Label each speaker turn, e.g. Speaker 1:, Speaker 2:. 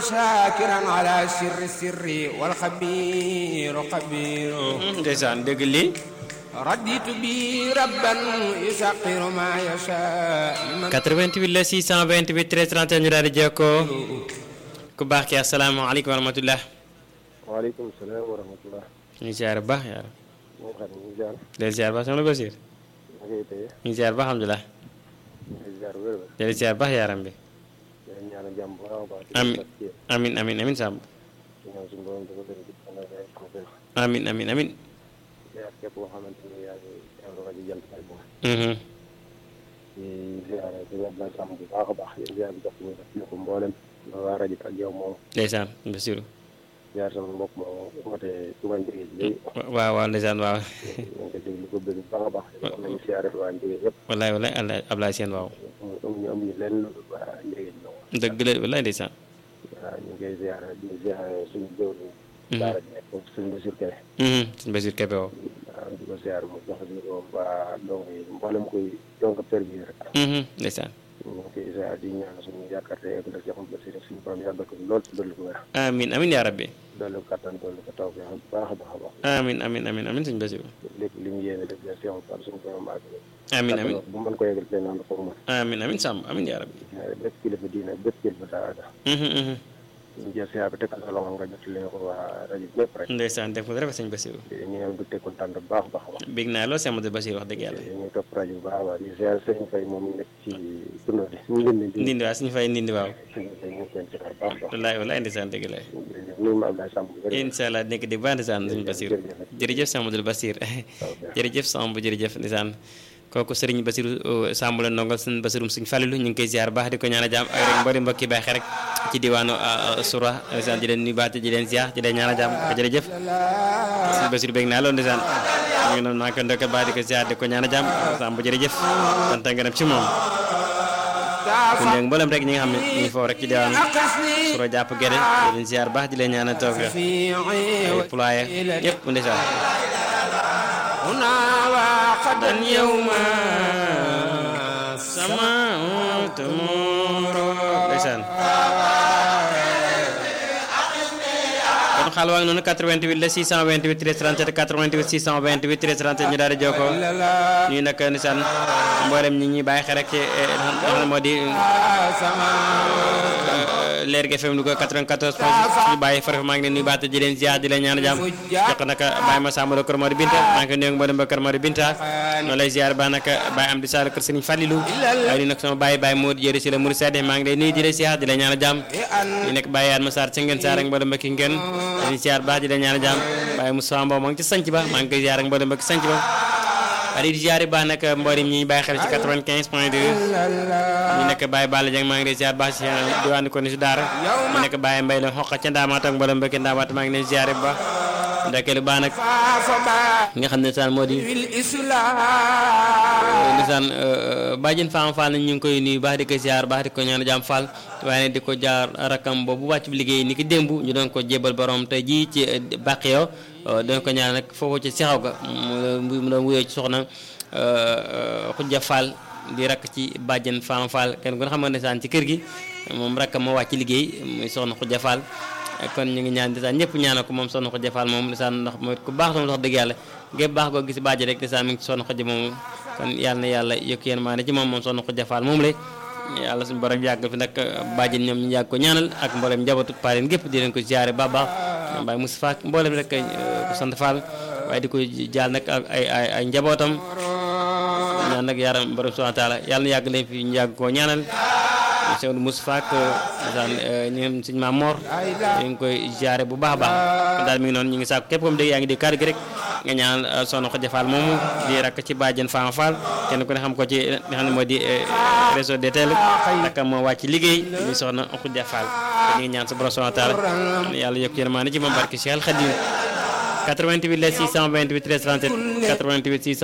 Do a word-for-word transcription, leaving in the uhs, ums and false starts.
Speaker 1: شاكرا على سر السر والخبير خبير
Speaker 2: ndeysaan dégg lii
Speaker 1: رديت بي ربا يسقر ما يشاء
Speaker 2: quatre-vingt-huit la six cent vingt-huit treize trente ñu daal di jokkoo ku baax ki asalaamaaleykum wa rahmatullah
Speaker 3: waaleykum salaam wa rahmatullah
Speaker 2: ñu ziar bu baax yaara
Speaker 3: moom xam ñu ziar
Speaker 2: del ziar baax soxna Basiir
Speaker 3: ngay tey
Speaker 2: ñu ziar baax alhamdulilah
Speaker 3: ñu ziar wér
Speaker 2: del ziar baax yaaram bi
Speaker 3: ñaan jàmm bu baax baax
Speaker 2: amin amin amin amin Samb
Speaker 3: ñaan suñu borom dafa leen di
Speaker 2: amin amin amin
Speaker 3: ziar képp koo xamante ni yaa ngi teewlu rajo Jant Fay moom
Speaker 2: mhm
Speaker 3: di ziar di la sàmm bu baax a baax yéen ziar bi jox ñu def ko mboolem waa rajo ak yow moom
Speaker 2: ndeysaan Basiru
Speaker 3: ziar sama mbokk moom woote Touba Njëriñ léegi
Speaker 2: waaw waaw ndeysaan waaw
Speaker 3: ñu ngi ko déglu ko bëgg bu baax a baax wax nañu ziar waa Njëriñ yëpp
Speaker 2: wallaay wallaay Allah Ablaye Seen waaw
Speaker 3: amuñu amuñu lenn waa Njëriñ la
Speaker 2: dëgg la wallaay ndeysaan
Speaker 3: waaw ñu ngi koy ziar di ziar suñu jëwriñ daara ji nekk suñu Basiir Kebe
Speaker 2: mhm suñu Basiir Kebe waaw
Speaker 3: waaw di ko ziar mu jox ñu ko waa donc mboolem koy donc permis rek
Speaker 2: mhm ndeysaan
Speaker 3: ñu ngi koy ziar di ñaan suñu yaakaar te yegg na ci xam Basiir suñu borom yàggal ko lool ci dolli ko wér
Speaker 2: amin amin yaa rabbi
Speaker 3: dolli ko kattan dolli ko taw bi bu baax a baax a baax
Speaker 2: amin amin amin amin suñu Basiru
Speaker 3: lépp li mu yéene def leen seexul Fall suñu borom ak
Speaker 2: amin amin
Speaker 3: bu mën ko yeggal te naan ko man
Speaker 2: amin amin Samb amin yaa rabbi
Speaker 3: bépp kilifa diine bépp kilifa daara
Speaker 2: mhm mhm
Speaker 3: ñu jël ziar bi tekkal sa loxo nga jot leen ko waa rajo bépp rek
Speaker 2: ndeysaan def ko rafet sëñ Basiru
Speaker 3: ñu am dugte kontaan bu baax a baax a baax
Speaker 2: bég naa lool Sëñ Basiru wax dëgg yàlla
Speaker 3: ñu topp rajo bu baax a baax di ziar sëñ Fay moom nekk ci tournée bi ñu leen di
Speaker 2: ndindi waaw suñu fay ndindi waaw
Speaker 3: sëñ Fay ñu koy ziar baax a baax
Speaker 2: wallaay wallaay ndeysaan dëgg la
Speaker 3: nuyu ma Abdoulaye Samb bu bëri
Speaker 2: incha allah nekk di baax ndeysaan sëñ Basiru jërëjëf Sëñ Basiru jërëjëf Samb jërëjëf ndeysaan kooku sëriñ Basiru Samb la ndongal sëñ Basirum suñ Falilu ñu ngi koy ziar baax di ko ñaan a jàmm ak rek mbari mbokki baaxee rek ci diwaanu Sura ndeysaan di leen nuyu baat di leen ziar di leen ñaan a jàmm ko jërëjëf sëñ Basiru bég naa loolu ndeysaan ñu ngi noonu maa ngi ko ndokkal baax di ko ziar di ko ñaan a jàmm Samb jërëjëf sant ngërëm ci moom ñu ngi mboolem rek ñi nga xam ne ñu ngi foofu rek ci diwaanu Sura jàpp gerte di leen ziar baax di leen ñaan a toog ay pulaaya yëpp ndeysaan
Speaker 1: هنا وقدا يوما
Speaker 2: سماء تمور ndeysaan kon xaal waa ngi noonu quatre-vingt-huit la six cent vingt-huit treize trente-sept quatre-vingt-huit six cent vingt-huit treize trente-sept ñu daal di jokkoo ñuy nag ndeysaan mboolem ñi ñuy bàyyi xel rek ci xam ne moo di Leer gi F M lu ko quatre-vingt-quatorze point six ñu bàyyi farafa maa ngi leen nuyu baat di leen ziar di leen ñaan jàmm jox naka Baye Massamba la kër Mori Binta maa ngi koy nuyu mboolem ba kër Mori Binta noonu lay ziar ba naka Baye Amdi Sall kër Serigne Fallilou waaye di nag sama Baye Baye Modou jëri si la Mouride Sade maa ngi lay nuyu di leen ziar di leen ñaan jàmm di nekk Baye Yane Massar ci ngeen saar ak mboolem ba ki ngeen di leen ziar baax di leen ñaan jàmm Baye Moussa Mbow maa ngi ci sanc ba maa ngi koy ziar ak mboolem ba ki sanc ba waaye di ziar baax nag mboolem ñi bàyyi xel ci quatre-vingt-quinze point deux ñu nekk Baye Balla Dieng maa ngi lay ziar baax ci diwaanu ko ni si daara ñu nekk Baye Mbaye la xoqa ca ndaamaat ak mboolem mbëkk ndaamaat maa ngi leen ziar bu baax ndekkeelu baax nag nga xam ne saan moo di ndeysaan bàjjen Fama Fall nañ ñu ngi koy nuyu baax di ko ziar baax di ko ñaan jàmm Fall waaye di ko jaar rakam boobu wàcc bi liggéey ni ki démb ñu doon ko jébal borom tey jii ci bàq yow doon ko ñaan nag foofu ci sexaw ga mu doon wuyoo ci soxna Xujja Fall di rakk ci bàjjen Fama Fall kenn ku ne xam nga ndeysaan ci kër gi moom rakam moo wàcc liggéey muy soxna Xujja Fall kon ñu ngi ñaan ndeysaan ñëpp ñaanal ko moom soxna Xujja Fall moom ndeysaan ndax mooy ku baax moom wax dëgg yàlla gépp baax koo gis bàjj rek ndeysaan mi ngi ci soxna Xujja moom kon yàlla na yàlla yokk yéen maa ne ci moom moom soxna Xujja Fall moom la yàlla suñu borom yàgg fi nag bàjjen ñoom ñu yàgg ko ñaanal ak mboolem njabootu pareen gépp di leen ko ziare ba baax Baye Moustapha ak mboolem rek ku sant Fall waaye di ko jaal nag ak ay ay ay njabootam ñaan nag yaram borom subhanahu wa taala yàlla na yàgg leen fi ñu yàgg koo ñaanal Cheikh Moustapha ak ñoom suñu maam Mor ñu ngi koy ziare bu baax a baax kon daal mi ngi noonu ñu ngi sàkku képp comme dégg yaa ngi di kàddu gi rek nga ñaan soxna Xujja Fall moomu di rakk ci bàjjen Fama Fall kenn ku ne xam ko ci li nga xam ne moo di réseau de télé naka moo wàcc liggéey muy soxna Xujja Fall ñu ngi ñaan sa borom subhanahu wa taala yàlla yokk yéen maa ne ci moom barke Cheikh Al Khadim quatre-vingt-huit la six cent vingt-huit treize trente-sept quatre-vingt-huit six